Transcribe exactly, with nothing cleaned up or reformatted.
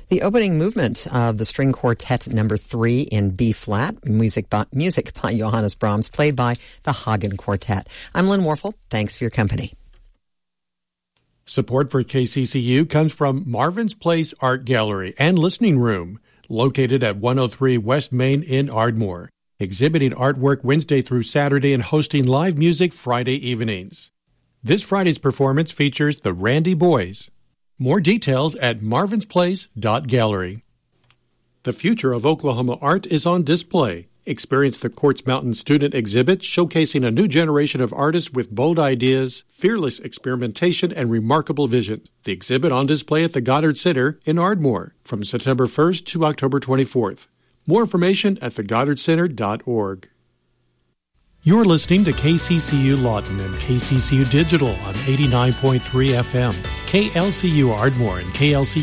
The opening movement of the string quartet number three in B flat, music by, music by Johannes Brahms, played by the Hagen Quartet. I'm Lynn Warfel. Thanks for your company. Support for K C C U comes from Marvin's Place Art Gallery and Listening Room, located at one oh three West Main in Ardmore, exhibiting artwork Wednesday through Saturday and hosting live music Friday evenings. This Friday's performance features the Randy Boys. More details at marvins place dot gallery. The future of Oklahoma art is on display. Experience the Quartz Mountain Student Exhibit showcasing a new generation of artists with bold ideas, fearless experimentation, and remarkable vision. The exhibit on display at the Goddard Center in Ardmore from September first to October twenty-fourth. More information at the goddard center dot org. You're listening to K C C U Lawton and K C C U Digital on eighty-nine point three F M, K L C U Ardmore and K L C U